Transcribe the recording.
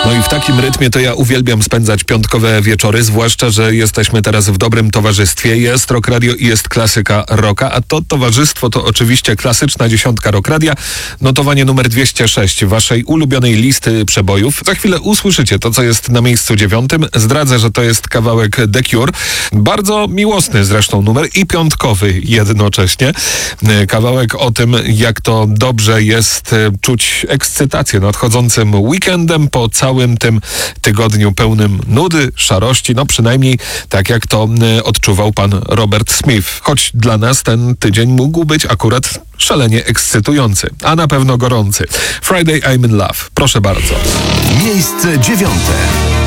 No i w takim rytmie to ja uwielbiam spędzać piątkowe wieczory, zwłaszcza, że jesteśmy teraz w dobrym towarzystwie. Jest Rock Radio i jest klasyka rocka, a to towarzystwo to oczywiście klasyczna dziesiątka Rock Radia, notowanie numer 206 waszej ulubionej listy przebojów. Za chwilę usłyszycie to, co jest na miejscu 9. Zdradzę, że to jest kawałek The Cure. Bardzo miłosny zresztą numer i piątkowy jednocześnie. Kawałek o tym, jak to dobrze jest czuć ekscytację nadchodzącym weekendem po całym tym tygodniu pełnym nudy, szarości, no przynajmniej tak jak to odczuwał pan Robert Smith. Choć dla nas ten tydzień mógł być akurat szalenie ekscytujący, a na pewno gorący. Friday I'm in Love. Proszę bardzo. Miejsce 9.